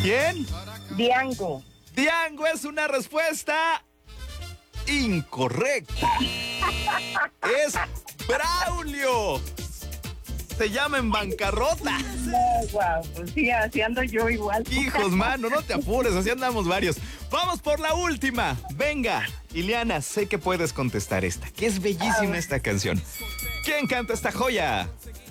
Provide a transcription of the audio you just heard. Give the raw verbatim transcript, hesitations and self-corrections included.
¿Quién? Diango. Diango es una respuesta incorrecta. Es Braulio. Se llama En Bancarrota. No, wow, pues sí, así ando yo igual. Hijos, mano, no te apures, así andamos varios. Vamos por la última. Venga, Ileana, sé que puedes contestar esta, que es bellísima esta canción. ¿Quién canta esta joya?